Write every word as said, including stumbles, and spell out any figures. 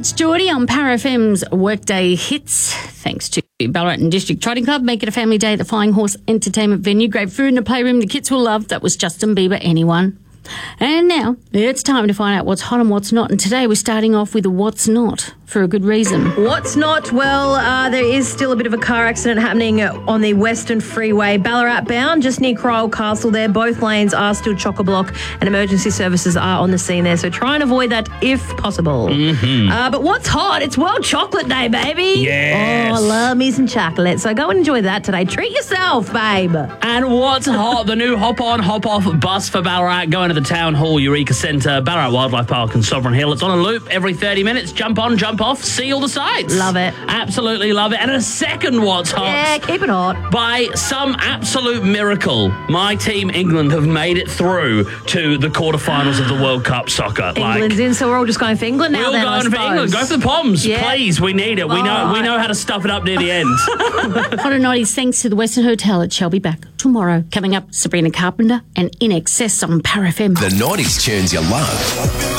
It's Geordie on Power F M's Workday Hits. Thanks to Ballarat and District Trotting Club. Make it a family day at the Flying Horse Entertainment Venue. Great food in a playroom the kids will love. That was Justin Bieber, anyone. And now it's time to find out what's hot and what's not. And today we're starting off with what's not, for a good reason. What's not? Well, uh, there is still a bit of a car accident happening on the Western Freeway, Ballarat bound, just near Cryle Castle there. Both lanes are still chock-a-block and emergency services are on the scene there. So try and avoid that if possible. Mm-hmm. Uh, but what's hot? It's World Chocolate Day, baby. Yes. Oh, I love me some chocolate. So go and enjoy that today. Treat yourself, babe. And what's hot? The new Hop On, Hop Off bus for Ballarat going to the Town Hall, Eureka Centre, Ballarat Wildlife Park and Sovereign Hill. It's on a loop every thirty minutes. Jump on, jump off, see all the sights. Love it. Absolutely love it. And a second what's hot. Yeah, keep it hot. By some absolute miracle, my team England have made it through to the quarterfinals of the World Cup soccer. England's like, in, so we're all just going for England now. We're all then, going for England. Go for the Poms, yeah. please. We need it. We know. We know how to stuff it up near the end. Hot and Naughties, thanks to the Western Hotel at Shelby back tomorrow. Coming up, Sabrina Carpenter and In Excess on Power F M. The nineties tunes you love.